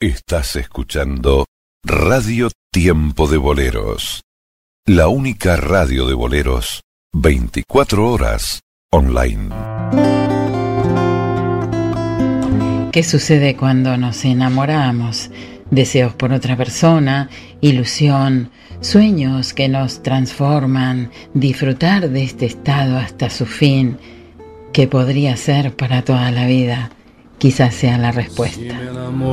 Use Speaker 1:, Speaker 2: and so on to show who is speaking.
Speaker 1: Estás escuchando Radio Tiempo de Boleros, la única radio de boleros 24 horas online.
Speaker 2: ¿Qué sucede cuando nos enamoramos? Deseos por otra persona, ilusión, sueños que nos transforman, disfrutar de este estado hasta su fin, que podría ser para toda la vida. Quizás sea la respuesta.